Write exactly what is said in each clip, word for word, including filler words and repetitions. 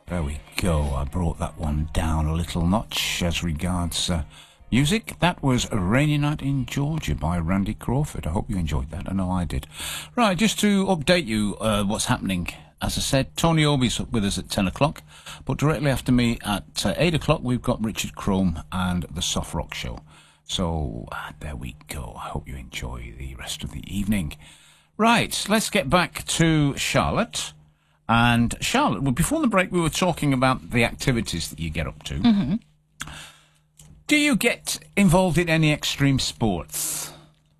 There we go. I brought that one down a little notch as regards uh, music. That was A Rainy Night in Georgia by Randy Crawford. I hope you enjoyed that. I know I did. Right, just to update you uh, what's happening. As I said, Tony Orbie's with us at ten o'clock, but directly after me at uh, eight o'clock, we've got Richard Crome and the Soft Rock Show. So uh, there we go. I hope you enjoy the rest of the evening. Right, let's get back to Charlotte. And Charlotte, well, before the break, we were talking about the activities that you get up to. Mm-hmm. Do you get involved in any extreme sports?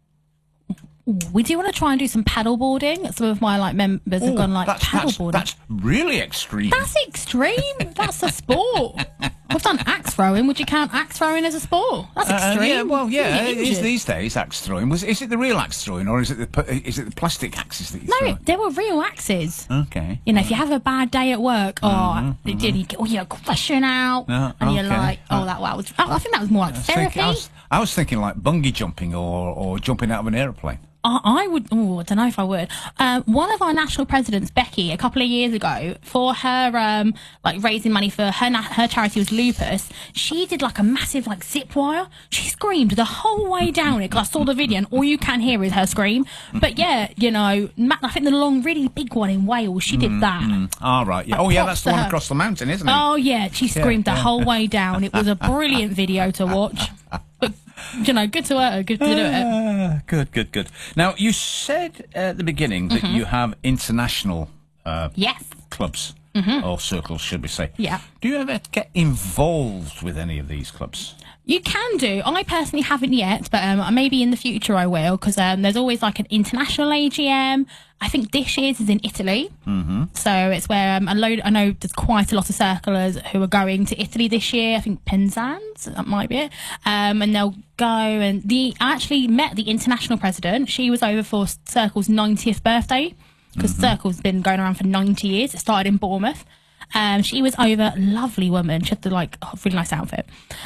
We do want to try and do some paddleboarding. Some of my like members have Ooh, gone like that's, paddleboarding. That's, that's really extreme. That's extreme. That's a sport. We've done axe throwing. Would you count axe throwing as a sport? That's extreme. Uh, yeah, well, yeah, Really it is injured. these days axe throwing. Was is it the real axe throwing, or is it the is it the plastic axes that you No, throw? there were real axes. Okay. You know, if you have a bad day at work, or Mm-hmm, mm-hmm. you get all your aggression out, Uh, and you're okay. like, oh, that wow. Was, I I think that was more like I was, therapy. thinking, I, was, I was thinking like bungee jumping or, or jumping out of an aeroplane. I, I would. Oh, I don't know if I would. Um, one of our national presidents, Becky, a couple of years ago, for her um, like raising money for her na- her charity was lupus. She did like a massive like zip wire. She screamed the whole way down it. Because I saw the video, and all you can hear is her scream. But yeah, you know, ma- I think the long, really big one in Wales, she did that. Mm, all right. Yeah. Like, Oh, yeah. props That's the to one her. across the mountain, isn't it? Oh yeah, she screamed yeah. the whole way down. It was a brilliant video to watch. But you know, good to her. Good to do it. Ah, good, good, good. Now, you said at the beginning that Mm-hmm. you have international uh, Yes. clubs, Mm-hmm. or circles, should we say. Yeah. Do you ever get involved with any of these clubs? You can do. I personally haven't yet, but um, maybe in the future I will, because um, there's always like an international A G M. I think this year's is in Italy. Mm-hmm. So it's where um, a load, I know there's quite a lot of circlers who are going to Italy this year. I think Penzance, that might be it. Um, and they'll go and the I actually met the international president. She was over for Circle's ninetieth birthday, because mm-hmm. Circle's been going around for ninety years. It started in Bournemouth. Um, she was over, lovely woman. She had the like oh, really nice outfit,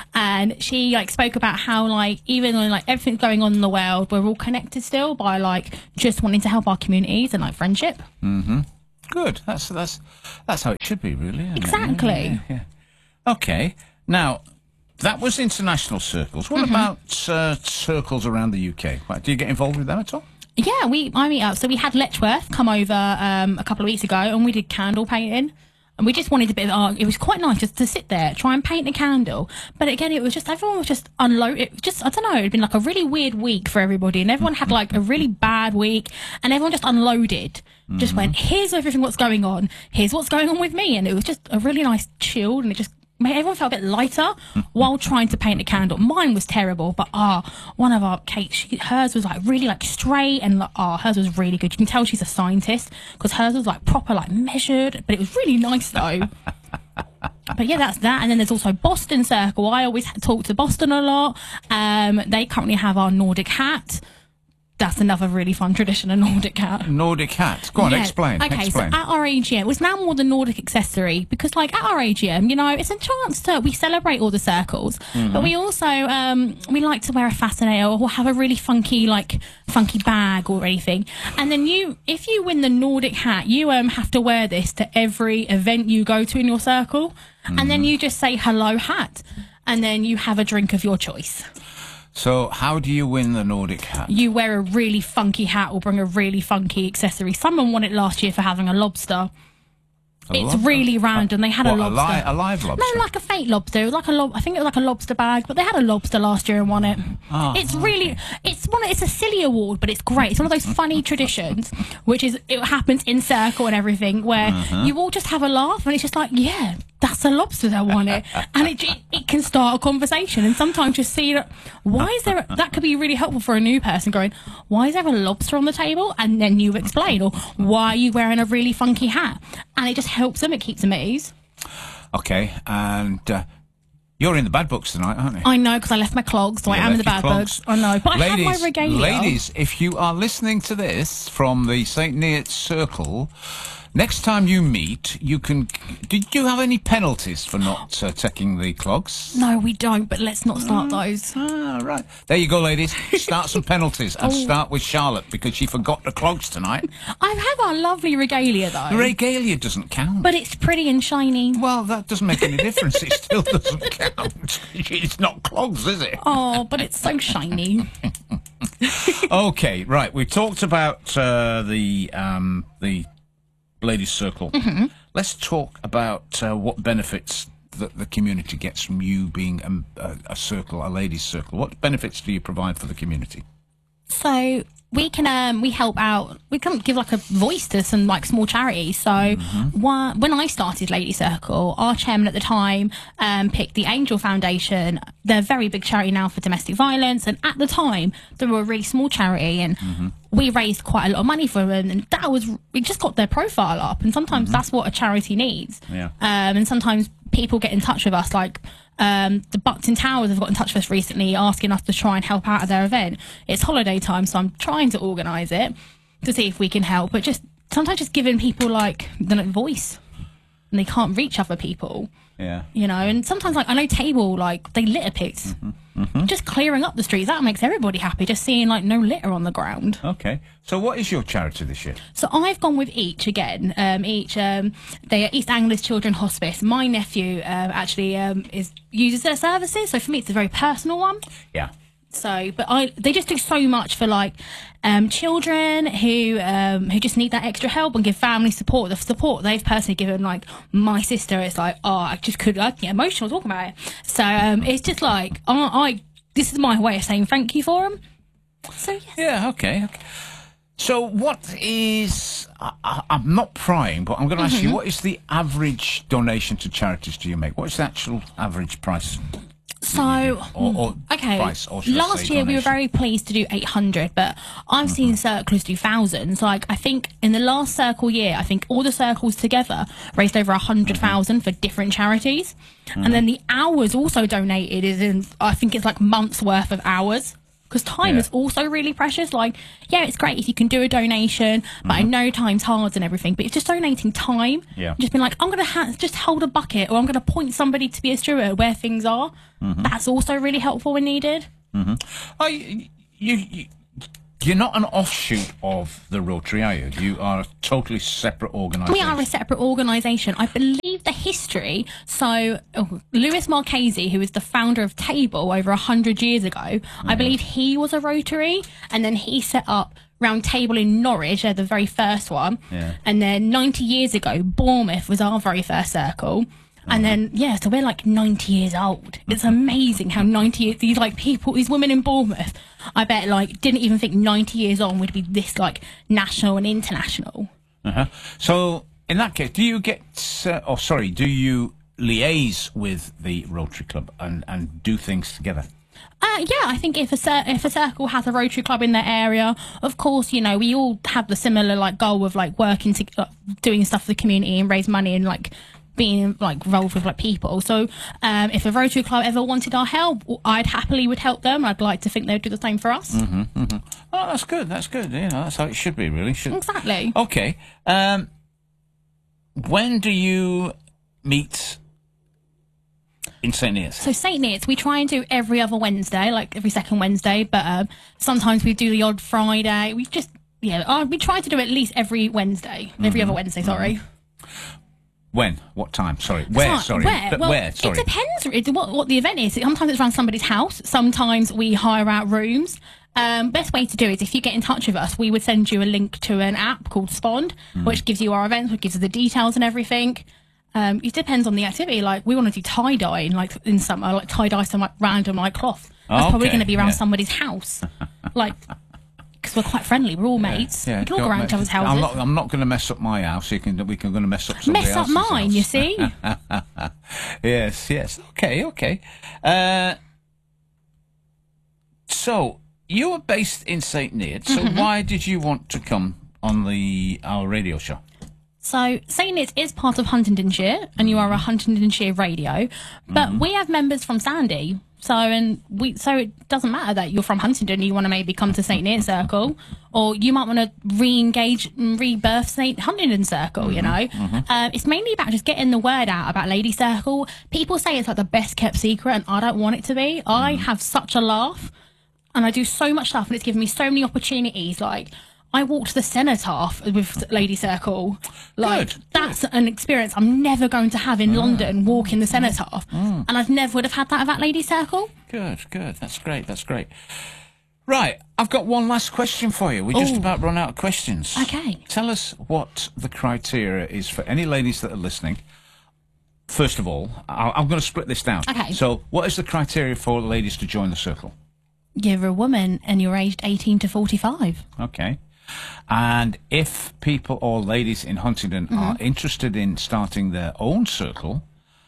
and she like spoke about how like even though like everything's going on in the world, we're all connected still by like just wanting to help our communities and like friendship. Mm-hmm. Good. That's that's that's how it should be, really. Isn't Exactly. It? Yeah, yeah, yeah. Okay. Now, that was international circles. What Mm-hmm. about uh, circles around the U K? Do you get involved with them at all? Yeah, we I meet up. So we had Letchworth come over um, a couple of weeks ago, and we did candle painting. And we just wanted a bit of art. It was quite nice just to sit there, try and paint a candle. But again, it was just, everyone was just unloaded. Just, I don't know, it had been like a really weird week for everybody. And everyone had like a really bad week. And everyone just unloaded. Mm-hmm. Just went, here's everything what's going on. Here's what's going on with me. And it was just a really nice chilled. And it just made everyone felt a bit lighter while trying to paint a candle. Mine was terrible. But ah, uh, one of our Kate, she, hers was like really like straight. And like, ah, uh, hers was really good. You can tell she's a scientist because hers was like proper, like measured. But it was really nice though. But yeah, that's that. And then there's also Boston Circle. I always talk to Boston a lot. Um, they currently have our Nordic hat. That's another really fun tradition, a Nordic hat. Nordic hat. Go on, Yeah. explain. Okay, explain. so at our A G M, it's now more the Nordic accessory because, like, at our A G M, you know, it's a chance to we celebrate all the circles, Mm-hmm. but we also um we like to wear a fascinator or have a really funky like funky bag or anything. And then you, if you win the Nordic hat, you um have to wear this to every event you go to in your circle, Mm-hmm. and then you just say hello hat, and then you have a drink of your choice. So, how do you win the Nordic hat? You wear a really funky hat or bring a really funky accessory. Someone won it last year for having a lobster. A It's lobster? really random. They had What, a a, lobster. li- a live lobster? No, like a fake lobster. It was like a lob- I think it was like a lobster bag, but they had a lobster last year and won it. Oh, it's really, it's one. It's a silly award, but it's great. It's one of those funny traditions, which is it happens in circle and everything, where Uh-huh. you all just have a laugh, and it's just like, yeah, that's a lobster that won it, and it it can start a conversation. And sometimes just see that why is there that could be really helpful for a new person going, why is there a lobster on the table, and then you explain, or why are you wearing a really funky hat, and it just helps them. It keeps them at ease. Okay, and uh, you're in the bad books tonight, aren't you? I know, because I left my clogs, so You I am in left the your bad clogs. books. I know, but ladies, I have my regalia. Ladies, if you are listening to this from the Saint Neots Circle, Next time you meet, you can... Did you have any penalties for not uh, taking the clogs? No, we don't, but let's not start those. Ah, right. There you go, ladies. Start some penalties and Oh. start with Charlotte because she forgot the clogs tonight. I have our lovely regalia, though. The regalia doesn't count. But it's pretty and shiny. Well, that doesn't make any difference. It still doesn't count. It's not clogs, is it? Oh, but it's so shiny. Okay, right. We talked about uh, the um, the ladies' circle. Mm-hmm. Let's talk about uh, what benefits that the community gets from you being a, a, a circle, a ladies' circle. What benefits do you provide for the community? So we can um we help out. We can give like a voice to some like small charities. So Mm-hmm. one, when I started Lady Circle, our chairman at the time um picked the Angel Foundation. They're a very big charity now for domestic violence, and at the time they were a really small charity, and Mm-hmm. we raised quite a lot of money for them. And that was we just got their profile up, and sometimes that's what a charity needs. Mm-hmm. Yeah. Um, and sometimes people get in touch with us, like um, the Buckton Towers have got in touch with us recently asking us to try and help out at their event. It's holiday time, so I'm trying to organise it to see if we can help. But just sometimes just giving people like the voice, and they can't reach other people, Yeah. you know. And sometimes like I know Table, like they litter picks. Just clearing up the streets, that makes everybody happy. Just seeing like no litter on the ground. Okay. So what is your charity this year? So I've gone with each again. Um, each um, they are East Anglia's Children's Hospice. My nephew um, actually um, is uses their services, so for me it's a very personal one. Yeah. So, but I they just do so much for like um, children who um, who just need that extra help and give family support. The support they've personally given, like my sister, it's like oh, I just could I get emotional talking about it. So um, it's just like I, I this is my way of saying thank you for them. So yes. Yeah, okay. okay. So what is... I, I, I'm not prying, but I'm going to ask Mm-hmm. you, what is the average donation to charities do you make? What is the actual average price? So Or, or okay, price, or should I last say year we were donation? very pleased to do eight hundred, but I've Mm-hmm. seen circles do thousands. Like I think in the last circle year, I think all the circles together raised over a hundred thousand for different charities, and then the hours also donated is in I think it's like months worth of hours. Because time Yeah. is also really precious. Like, yeah, it's great if you can do a donation, but I know time's hard and everything. But it's just donating time. Yeah. Just being like, I'm going to ha- just hold a bucket, or I'm going to point somebody to be a steward where things are. That's also really helpful when needed. Oh, you, you, you, you're not an offshoot of the Rotary, are you? You are a totally separate organisation. We are a separate organisation. I believe the history. So, oh, Lewis Marchese, who is the founder of Table over a hundred years ago, I believe he was a Rotary, and then he set up Round Table in Norwich, uh, the very first one. Yeah. And then ninety years ago, Bournemouth was our very first circle. And then, yeah, so we're like ninety years old. It's amazing how ninety years, these like people, these women in Bournemouth, I bet like didn't even think ninety years on would be this like national and international. Uh-huh. So, in that case, do you get... Uh, oh, sorry, do you liaise with the Rotary Club and, and do things together? Uh, yeah, I think if a cir- if a circle has a Rotary Club in their area, of course, you know, we all have the similar like goal of like working to uh, doing stuff for the community and raise money and like being like involved with like people. So um, if a Rotary Club ever wanted our help, I'd happily would help them. I'd like to think they'd do the same for us. Mm-hmm, mm-hmm. Oh, that's good. That's good. You know, that's how it should be, really. Should... Exactly. Okay. Um, when do you meet in Saint Neots? So Saint Neots, we try and do every other Wednesday, like every second Wednesday, but um, sometimes we do the odd Friday. We just, yeah, uh, we try to do at least every Wednesday, every Mm-hmm. other Wednesday, sorry. When? What time? Sorry. Where? So, Sorry. Where? Th- Well, where? Sorry. It depends it, what, what the event is. Sometimes it's around somebody's house. Sometimes we hire out rooms. Um, best way to do it is if you get in touch with us, we would send you a link to an app called Spond, Mm. which gives you our events, which gives you the details and everything. Um, it depends on the activity. Like we want to do tie dye in like in summer, like tie dye some like random like cloth. That's probably Okay, going to be around yeah. somebody's house, like because we're quite friendly. We're all mates. we can all go go around on, each other's mate. houses. I'm not. I'm not going to mess up my house. You can. We can going to mess up somebody Mess up else's mine, house. you see. Yes. Yes. Okay. Okay. Uh, so you were based in Saint Neots. So Mm-hmm. why did you want to come on the our radio show? So Saint Neots is part of Huntingdonshire, and you are a Huntingdonshire radio, but we have members from Sandy. So and we so it doesn't matter that you're from Huntingdon, you want to maybe come to Saint Neots Circle, or you might want to re-engage and rebirth Saint Huntingdon Circle. Mm-hmm, you know, mm-hmm. uh, it's mainly about just getting the word out about Lady Circle. People say it's like the best kept secret, and I don't want it to be. Mm-hmm. I have such a laugh, and I do so much stuff, and it's given me so many opportunities. Like, I walked the cenotaph with Lady Circle. Like, good, that's good. an experience I'm never going to have in mm. London, walking the cenotaph. Mm. And I've never would have had that without Lady Circle. Good, good. That's great, that's great. Right, I've got one last question for you. We just Ooh. about run out of questions. Okay. Tell us what the criteria is for any ladies that are listening. First of all, I'll, I'm going to split this down. Okay. So, what is the criteria for ladies to join the circle? You're a woman and you're aged eighteen to forty-five. Okay. And if people or ladies in Huntingdon mm-hmm. are interested in starting their own circle,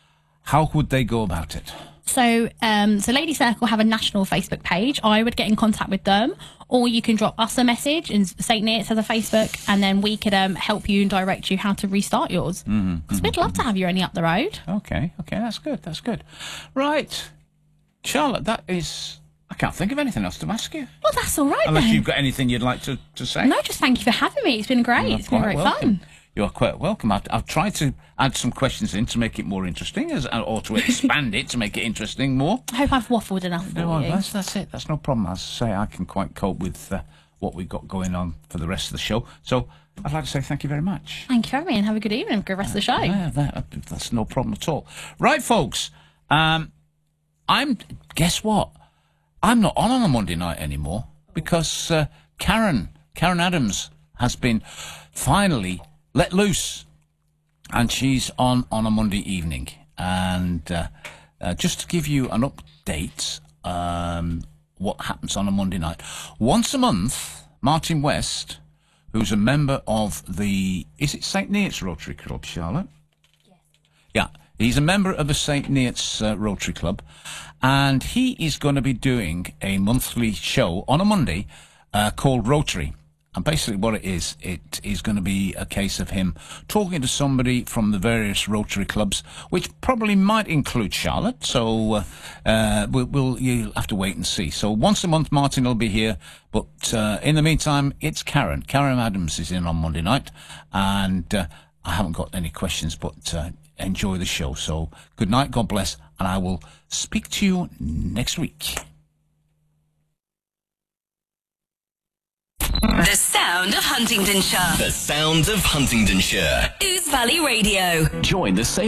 how would they go about it? So, um, so Lady Circle have a national Facebook page. I would get in contact with them, or you can drop us a message, and Saint Neots has a Facebook, and then we could um, help you and direct you how to restart yours. Because mm-hmm, mm-hmm, we'd love mm-hmm. to have you only up the road. Okay, okay, that's good, that's good. Right, Charlotte, that is... I can't think of anything else to ask you. Well, that's all right, Unless then. you've got anything you'd like to, to say. No, just thank you for having me. It's been great. You're it's been great welcome. fun. You're quite welcome. I've, I've tried to add some questions in to make it more interesting, as, or to expand it to make it interesting more. I hope I've waffled enough for no, you. That's, that's it. That's no problem. As I say, I can quite cope with uh, what we've got going on for the rest of the show. So I'd like to say thank you very much. Thank you for having me, and have a good evening. Good rest uh, of the show. Yeah, that, that's no problem at all. Right, folks. Um, I'm. Guess what? I'm not on on a Monday night anymore because uh, Karen, Karen Adams has been finally let loose, and she's on on a Monday evening. And uh, uh, just to give you an update, um, what happens on a Monday night. Once a month, Martin West, who's a member of the, is it Saint Neots Rotary Club, Charlotte? Yes. Yeah. He's a member of the Saint Neots uh, Rotary Club, and he is going to be doing a monthly show on a Monday uh, called Rotary. And basically what it is, it is going to be a case of him talking to somebody from the various Rotary clubs, which probably might include Charlotte. So uh, uh, we'll, we'll you'll have to wait and see. So once a month, Martin will be here. But uh, in the meantime, it's Karen. Karen Adams is in on Monday night. And uh, I haven't got any questions, but... Uh, enjoy the show. So good night, God bless, and I will speak to you next week. The sound of Huntingdonshire. The sounds of Huntingdonshire. Ouse Valley Radio. Join the same